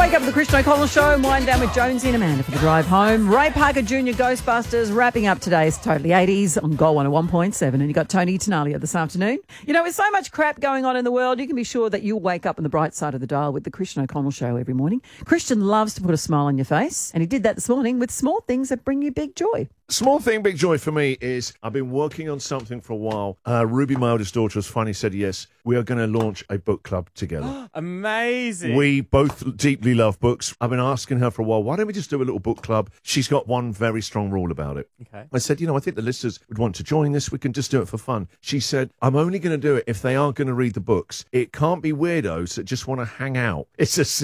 Wake up with the Christian O'Connell Show and wind down with Jonesy and Amanda for the drive home. Ray Parker Jr. Ghostbusters wrapping up today's Totally 80s on Gold 101.7. And you got Tony Tenalia this afternoon. You know, with so much crap going on in the world, you can be sure that you'll wake up on the bright side of the dial with the Christian O'Connell Show every morning. Christian loves to put a smile on your face, and he did that this morning with small things that bring you big joy. Small thing, big joy for me is I've been working on something for a while. Ruby, my oldest daughter, has finally said yes. We are going to launch a book club together. Amazing. We both deeply love books. I've been asking her for a while, why don't we just do a little book club? She's got one very strong rule about it. Okay. I said, I think the listeners would want to join this. We can just do it for fun. She said, I'm only going to do it if they are going to read the books. It can't be weirdos that just want to hang out. It's a